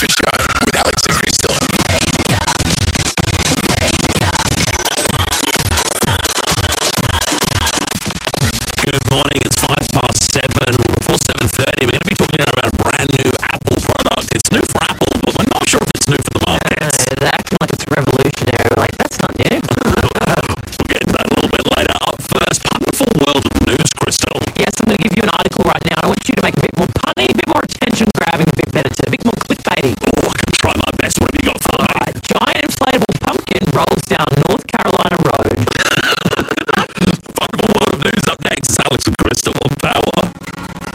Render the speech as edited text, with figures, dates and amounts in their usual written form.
Breakfast Show with Alex and Crystal. Good morning, it's 7:05. Before 7:30, we're going to be talking about a brand new Apple product. It's new for Apple, but we're not sure if it's new for the market. They're acting like it's revolutionary. We're like, that's not new. We'll get into that a little bit later. Up first, wonderful world of news, Crystal. Yes, I'm going to give you an article right now. I want you to make a bit more punny, a bit more attention-grabbing, a bit better, a bit more clickbaity. Oh, I can try my best. What have you got for me? Giant inflatable pumpkin rolls down North Carolina Road. Wonderful world of news up next. It's Alex and Crystal on